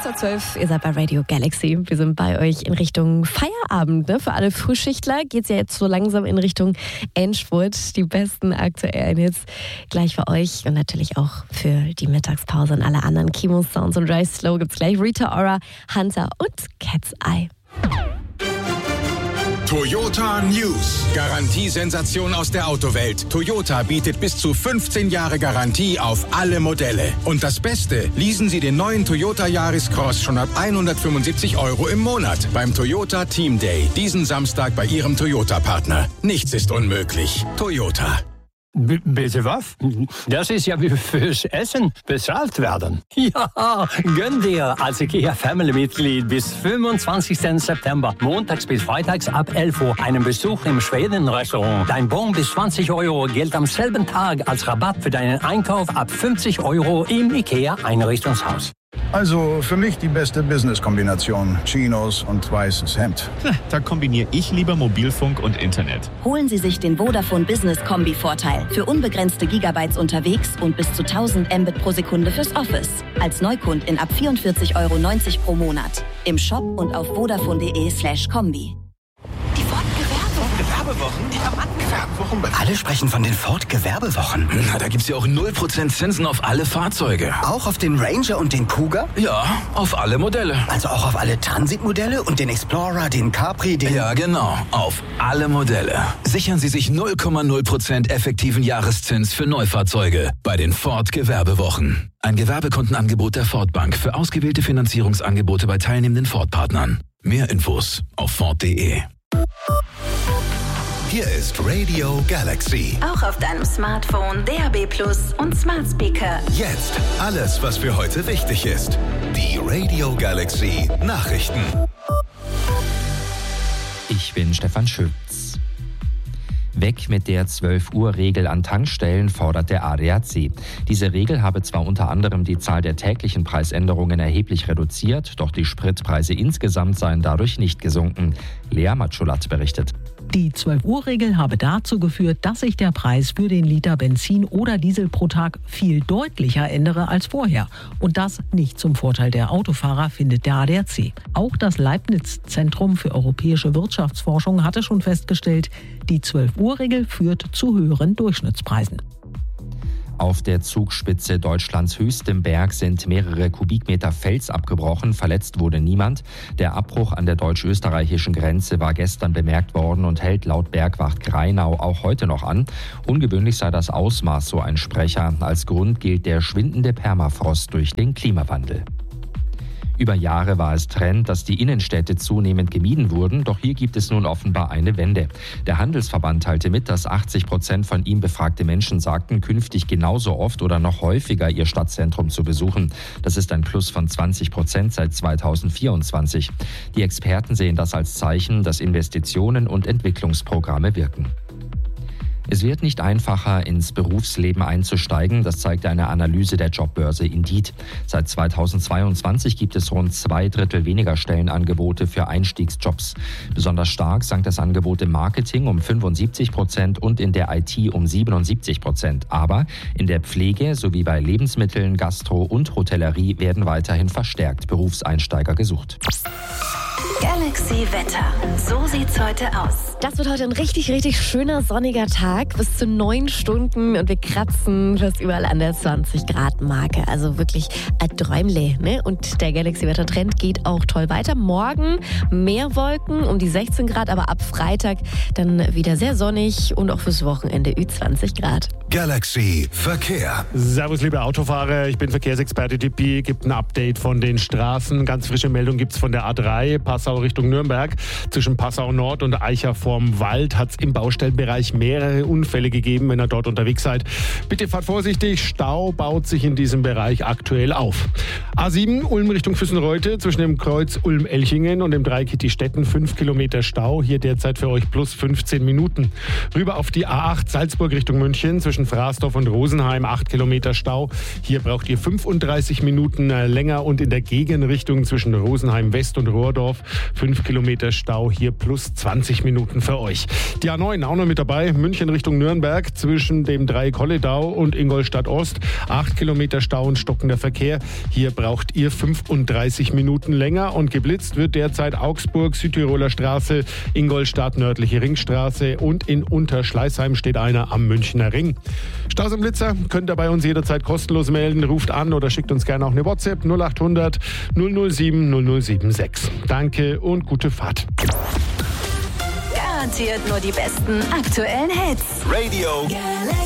6:12 Uhr, ihr seid bei Radio Galaxy. Wir sind bei euch in Richtung Feierabend. Ne? Für alle Frühschichtler geht es ja jetzt so langsam in Richtung Endspurt. Die besten aktuellen Hits gleich für euch und natürlich auch für die Mittagspause und alle anderen. Kimo Sounds und Drive Slow gibt's gleich. Rita Ora, Hunter und Cat's Eye. Toyota News. Garantiesensation aus der Autowelt. Toyota bietet bis zu 15 Jahre Garantie auf alle Modelle. Und das Beste, leasen Sie den neuen Toyota Yaris Cross schon ab 175 € im Monat beim Toyota Team Day. Diesen Samstag bei Ihrem Toyota-Partner. Nichts ist unmöglich. Toyota. Bitte was? Das ist ja wie fürs Essen bezahlt werden. Ja, gönn dir als IKEA-Family-Mitglied bis 25. September, montags bis freitags ab 11 Uhr, einen Besuch im Schweden-Restaurant. Dein Bon bis 20 € gilt am selben Tag als Rabatt für deinen Einkauf ab 50 € im IKEA-Einrichtungshaus. Also für mich die beste Business-Kombination. Chinos und weißes Hemd. Da kombiniere ich lieber Mobilfunk und Internet. Holen Sie sich den Vodafone Business Kombi-Vorteil. Für unbegrenzte Gigabytes unterwegs und bis zu 1000 Mbit pro Sekunde fürs Office. Als Neukundin ab 44,90 € pro Monat. Im Shop und auf vodafone.de/kombi. Die Ford-Gewerbewochen? Gewerbewochen? Alle sprechen von den Ford-Gewerbewochen. Na, da gibt's ja auch 0% Zinsen auf alle Fahrzeuge. Auch auf den Ranger und den Cougar? Ja, auf alle Modelle. Also auch auf alle Transit-Modelle und den Explorer, den Capri, den... Ja, genau. Auf alle Modelle. Sichern Sie sich 0,0% effektiven Jahreszins für Neufahrzeuge bei den Ford-Gewerbewochen. Ein Gewerbekundenangebot der Ford Bank für ausgewählte Finanzierungsangebote bei teilnehmenden Ford-Partnern. Mehr Infos auf Ford.de. Hier ist Radio Galaxy. Auch auf deinem Smartphone, DAB+ und Smart Speaker. Jetzt alles, was für heute wichtig ist. Die Radio Galaxy Nachrichten. Ich bin Stefan Schütz. Weg mit der 12-Uhr-Regel an Tankstellen, fordert der ADAC. Diese Regel habe zwar unter anderem die Zahl der täglichen Preisänderungen erheblich reduziert, doch die Spritpreise insgesamt seien dadurch nicht gesunken. Lea Matschulat berichtet. Die 12-Uhr-Regel habe dazu geführt, dass sich der Preis für den Liter Benzin oder Diesel pro Tag viel deutlicher ändere als vorher. Und das nicht zum Vorteil der Autofahrer, findet der ADAC. Auch das Leibniz-Zentrum für europäische Wirtschaftsforschung hatte schon festgestellt, die 12-Uhr-Regel führt zu höheren Durchschnittspreisen. Auf der Zugspitze Deutschlands höchstem Berg sind mehrere Kubikmeter Fels abgebrochen. Verletzt wurde niemand. Der Abbruch an der deutsch-österreichischen Grenze war gestern bemerkt worden und hält laut Bergwacht Grainau auch heute noch an. Ungewöhnlich sei das Ausmaß, so ein Sprecher. Als Grund gilt der schwindende Permafrost durch den Klimawandel. Über Jahre war es Trend, dass die Innenstädte zunehmend gemieden wurden, doch hier gibt es nun offenbar eine Wende. Der Handelsverband teilte mit, dass 80% von ihm befragte Menschen sagten, künftig genauso oft oder noch häufiger ihr Stadtzentrum zu besuchen. Das ist ein Plus von 20% seit 2024. Die Experten sehen das als Zeichen, dass Investitionen und Entwicklungsprogramme wirken. Es wird nicht einfacher, ins Berufsleben einzusteigen, das zeigt eine Analyse der Jobbörse Indeed. Seit 2022 gibt es rund 2/3 weniger Stellenangebote für Einstiegsjobs. Besonders stark sank das Angebot im Marketing um 75% und in der IT um 77%. Aber in der Pflege sowie bei Lebensmitteln, Gastro und Hotellerie werden weiterhin verstärkt Berufseinsteiger gesucht. Galaxy Wetter. So sieht's heute aus. Das wird heute ein richtig, richtig schöner sonniger Tag. Bis zu 9 Stunden und wir kratzen fast überall an der 20-Grad-Marke. Also wirklich ein Träumle, ne? Und der Galaxy-Wetter-Trend geht auch toll weiter. Morgen mehr Wolken, um die 16 Grad, aber ab Freitag dann wieder sehr sonnig und auch fürs Wochenende 20 Grad. Galaxy Verkehr. Servus, liebe Autofahrer. Ich bin Verkehrsexperte Tippi. Gibt ein Update von den Straßen. Ganz frische Meldung gibt's von der A3, Passau Richtung Nürnberg. Zwischen Passau Nord und Eicher vorm Wald hat's im Baustellenbereich mehrere Unfälle gegeben, wenn ihr dort unterwegs seid. Bitte fahrt vorsichtig. Stau baut sich in diesem Bereich aktuell auf. A7 Ulm Richtung Füssenreute zwischen dem Kreuz Ulm-Elchingen und dem Dreieck Stetten 5 Kilometer Stau. Hier derzeit für euch plus 15 Minuten. Rüber auf die A8 Salzburg Richtung München zwischen Fraßdorf und Rosenheim 8 Kilometer Stau. Hier braucht ihr 35 Minuten länger und in der Gegenrichtung zwischen Rosenheim West und Rohrdorf 5 Kilometer Stau, hier plus 20 Minuten für euch. Die A9 auch noch mit dabei, München Richtung Nürnberg zwischen dem Dreieck-Holledau und Ingolstadt Ost. 8 Kilometer Stau und stockender Verkehr. Hier braucht ihr 35 Minuten länger und geblitzt wird derzeit Augsburg, Südtiroler Straße, Ingolstadt, nördliche Ringstraße und in Unterschleißheim steht einer am Münchner Ring. Staus und Blitzer könnt ihr bei uns jederzeit kostenlos melden. Ruft an oder schickt uns gerne auch eine WhatsApp 0800 007 0076. Danke und gute Fahrt. Garantiert nur die besten aktuellen Hits. Radio